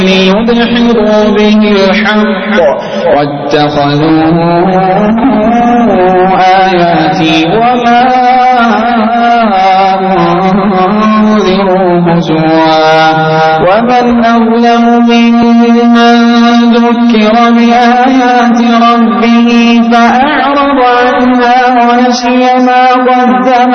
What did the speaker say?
ليدحضوا به الحق واتخذوا آياتي وما أنذروا هزوا ومن أظلم ممن ذكر بآيات ربه فأعرض عنها ونسي ما قدم